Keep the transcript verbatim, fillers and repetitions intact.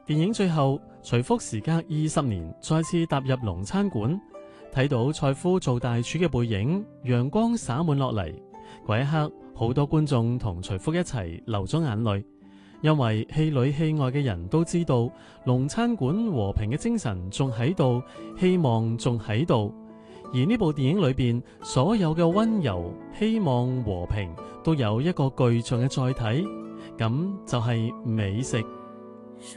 電影最後，徐福時隔二十年再次踏入龍餐館，睇到蔡夫做大廚嘅背影，陽光灑滿落嚟。嗰一刻，好多觀眾同徐福一齊流咗眼淚，因為戲裏戲外嘅人都知道龍餐館和平嘅精神仲喺度，希望仲喺度。而呢部電影裏邊所有嘅溫柔、希望、和平都有一個具象嘅載體，咁就係美食。